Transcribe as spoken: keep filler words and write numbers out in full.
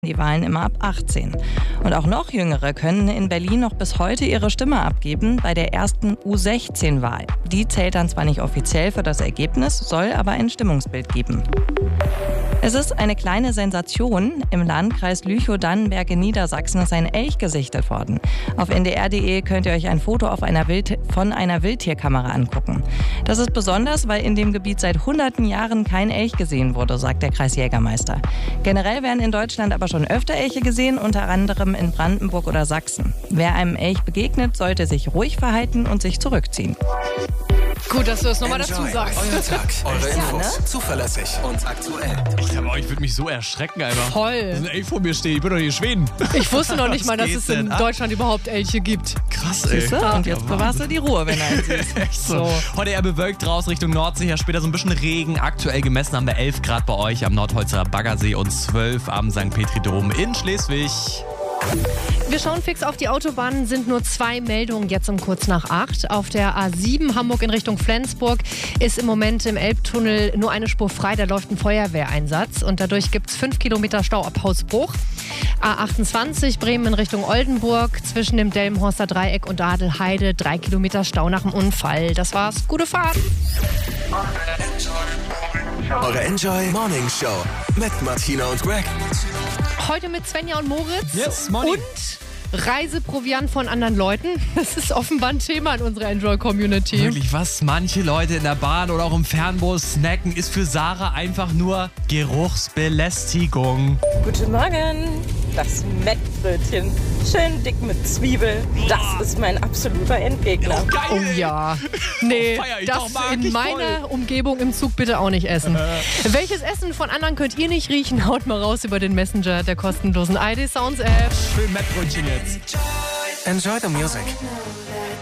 Die Wahlen immer ab achtzehn. Und auch noch Jüngere können in Berlin noch bis heute ihre Stimme abgeben bei der ersten U sechzehn Wahl. Die zählt dann zwar nicht offiziell für das Ergebnis, soll aber ein Stimmungsbild geben. Es ist eine kleine Sensation. Im Landkreis Lüchow-Dannenberg in Niedersachsen ist ein Elch gesichtet worden. Auf N D R punkt de könnt ihr euch ein Foto auf einer Wild- von einer Wildtierkamera angucken. Das ist besonders, weil in dem Gebiet seit hunderten Jahren kein Elch gesehen wurde, sagt der Kreisjägermeister. Generell werden in Deutschland aber schon öfter Elche gesehen, unter anderem in Brandenburg oder Sachsen. Wer einem Elch begegnet, sollte sich ruhig verhalten und sich zurückziehen. Gut, dass du das nochmal dazu sagst. Euer Tag, eure Ja, Infos, ne? zuverlässig und aktuell. Ich, aber ich würde mich so erschrecken einfach. Voll. Dass ein Elch vor mir steht. Ich bin doch hier in Schweden. Ich wusste noch nicht Was mal, dass geht es in denn ab? Deutschland überhaupt Elche gibt. Krass, ey. Siehste? Und jetzt bewahrst du die Ruhe, wenn er eins ist. Echt so. Heute eher bewölkt raus Richtung Nordsee, ja später so ein bisschen Regen. Aktuell gemessen haben wir elf Grad bei euch am Nordholzer Baggersee und zwölf am Sankt Petri-Dom in Schleswig. Wir schauen fix auf die Autobahnen, sind nur zwei Meldungen jetzt um kurz nach acht. Auf der A sieben Hamburg in Richtung Flensburg ist im Moment im Elbtunnel nur eine Spur frei, da läuft ein Feuerwehreinsatz und dadurch gibt es fünf Kilometer Stau ab Hausbruch. A achtundzwanzig Bremen in Richtung Oldenburg zwischen dem Delmenhorster Dreieck und Adelheide, drei Kilometer Stau nach dem Unfall. Das war's, gute Fahrt. Eure Enjoy Morning Show mit Martina und Greg. Heute mit Svenja und Moritz Yes, morning. und Reiseproviant von anderen Leuten. Das ist offenbar ein Thema in unserer Enjoy-Community. Wirklich, was manche Leute in der Bahn oder auch im Fernbus snacken, ist für Sarah einfach nur Geruchsbelästigung. Guten Morgen, das Mettbrötchen, schön dick mit Zwiebel, das ist mein absoluter Endgegner. Geil! Oh ja. Nee, Feier ich das doch, mag in ich meiner voll. Umgebung im Zug bitte auch nicht essen. Welches Essen von anderen könnt ihr nicht riechen? Haut mal raus über den Messenger der kostenlosen I D Sounds App. Schön Mettbrötchen jetzt. Enjoy the music.